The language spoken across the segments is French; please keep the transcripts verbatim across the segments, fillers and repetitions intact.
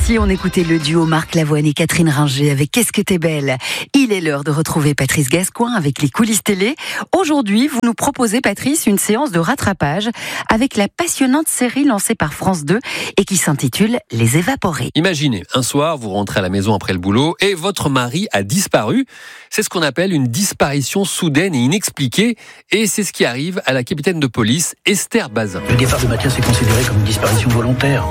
Ici, on écoutait le duo Marc Lavoine et Catherine Ringer avec Qu'est-ce que t'es belle. Il est l'heure de retrouver Patrice Gascoigne avec les coulisses télé. Aujourd'hui, vous nous proposez, Patrice, une séance de rattrapage avec la passionnante série lancée par France deux et qui s'intitule Les Évaporés. Imaginez, un soir, vous rentrez à la maison après le boulot et votre mari a disparu. C'est ce qu'on appelle une disparition soudaine et inexpliquée. Et c'est ce qui arrive à la capitaine de police, Esther Bazin. Le départ de Mathias est considéré comme une disparition volontaire.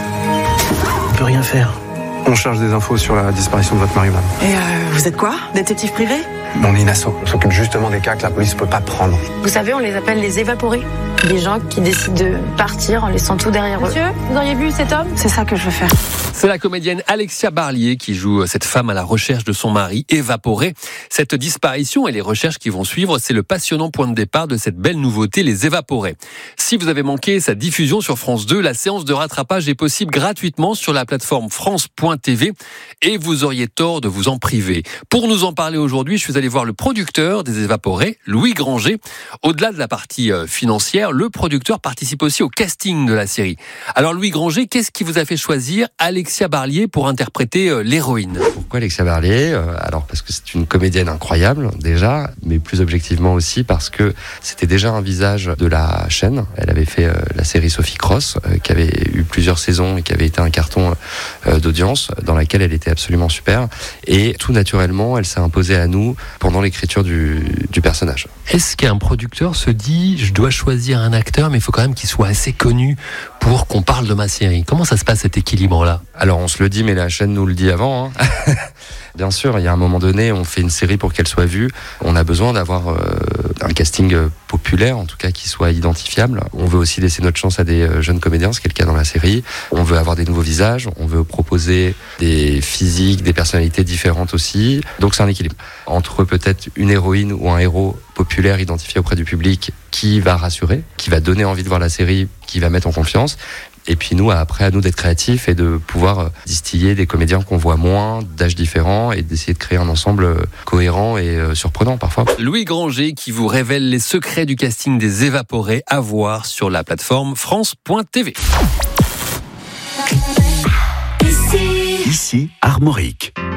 On ne peut rien faire. On cherche des infos sur la disparition de votre mari, madame. Et euh, vous êtes quoi? Détective privé? On est une asso. On s'occupe justement des cas que la police ne peut pas prendre. Vous savez, on les appelle les évaporés. Des gens qui décident de partir en laissant tout derrière eux. Monsieur, vous auriez vu cet homme? C'est ça que je veux faire. C'est la comédienne Alexia Barlier qui joue cette femme à la recherche de son mari évaporé. Cette disparition et les recherches qui vont suivre, c'est le passionnant point de départ de cette belle nouveauté, Les Évaporés. Si vous avez manqué sa diffusion sur France deux, la séance de rattrapage est possible gratuitement sur la plateforme France point T V et vous auriez tort de vous en priver. Pour nous en parler aujourd'hui, je suis allé voir le producteur des Évaporés, Louis Granger. Au-delà de la partie financière, le producteur participe aussi au casting de la série. Alors Louis Granger, qu'est-ce qui vous a fait choisir Alexia Barlier pour interpréter euh, l'héroïne? Pourquoi Alexia Barlier? Alors parce que c'est une comédienne incroyable déjà, mais plus objectivement aussi parce que c'était déjà un visage de la chaîne. Elle avait fait euh, la série Sophie Cross, euh, qui avait eu plusieurs saisons et qui avait été un carton euh, d'audience, dans laquelle elle était absolument super. Et tout naturellement, elle s'est imposée à nous pendant l'écriture du, du personnage. Est-ce qu'un producteur se dit, je dois choisir un acteur, mais il faut quand même qu'il soit assez connu pour qu'on parle de ma série? Comment ça se passe cet équilibre-là? Alors on se le dit, mais la chaîne nous le dit avant. Hein. Bien sûr, il y a un moment donné, on fait une série pour qu'elle soit vue. On a besoin d'avoir euh, un casting populaire, en tout cas qui soit identifiable. On veut aussi laisser notre chance à des jeunes comédiens, ce qui est le cas dans la série. On veut avoir des nouveaux visages, on veut proposer des physiques, des personnalités différentes aussi. Donc c'est un équilibre entre peut-être une héroïne ou un héros populaire identifié auprès du public qui va rassurer, qui va donner envie de voir la série, qui va mettre en confiance. Et puis nous, après, à nous d'être créatifs et de pouvoir distiller des comédiens qu'on voit moins, d'âges différents, et d'essayer de créer un ensemble cohérent et surprenant parfois. Louis Granger qui vous révèle les secrets du casting des Évaporés à voir sur la plateforme France point T V. Ici, Armorique.